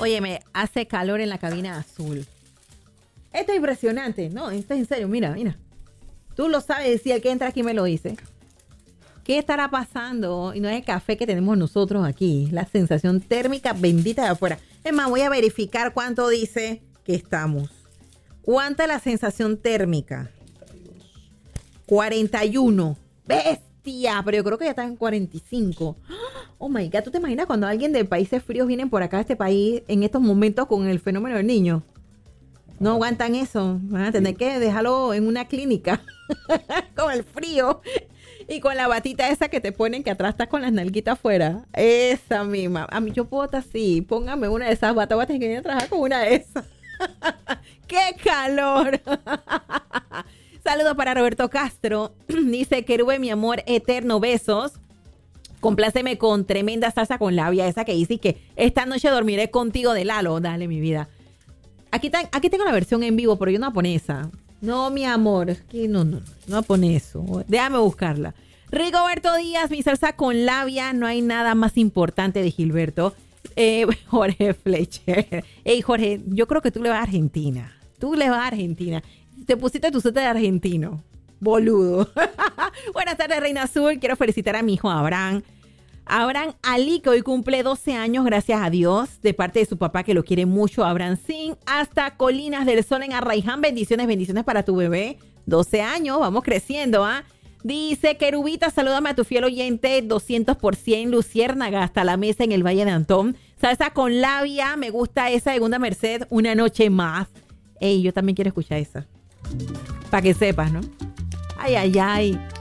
Oye, me hace calor en la cabina azul. Esto es impresionante. No, esto es en serio. Mira, mira. Tú lo sabes, si el que entra aquí me lo dice. ¿Qué estará pasando? Y no es el café que tenemos nosotros aquí. La sensación térmica bendita de afuera. Es más, voy a verificar cuánto dice que estamos. ¿Cuánta es la sensación térmica? 41. ¡Bestia! Pero yo creo que ya está en 45. Oh my God, ¿tú te imaginas cuando alguien de países fríos vienen por acá a este país en estos momentos con el fenómeno del niño? No aguantan eso. Van a tener que dejarlo en una clínica con el frío y con la batita esa que te ponen que atrás estás con las nalguitas afuera. Esa misma. A mí yo puedo estar así. Póngame una de esas batas. Voy a tener que venir a trabajar con una de esas. ¡Qué calor! Saludos para Roberto Castro. Dice, Querube, mi amor eterno, besos. Compláceme con tremenda salsa con labia, esa que dice que esta noche dormiré contigo de Lalo. Dale, mi vida. Aquí tengo la versión en vivo, pero yo no voy a poner esa. No, mi amor, es que no voy a poner eso. Déjame buscarla. Rigoberto Díaz, mi salsa con labia. No hay nada más importante de Gilberto. Jorge Fletcher. Hey, Jorge, yo creo que tú le vas a Argentina. Tú le vas a Argentina. Te pusiste tu suéter de argentino. Boludo. Buenas tardes, Reina Azul. Quiero felicitar a mi hijo Abraham. Abraham Ali, que hoy cumple 12 años, gracias a Dios, de parte de su papá, que lo quiere mucho. Abraham Sin, hasta Colinas del Sol en Arraiján. Bendiciones, bendiciones para tu bebé. 12 años, vamos creciendo, ¿ah? Dice, Querubita, salúdame a tu fiel oyente, 200%, Luciérnaga, hasta la mesa en el Valle de Antón. Salsa con labia, me gusta esa Segunda Merced, una noche más. Ey, yo también quiero escuchar esa. Para que sepas, ¿no? Ay, ay, ay.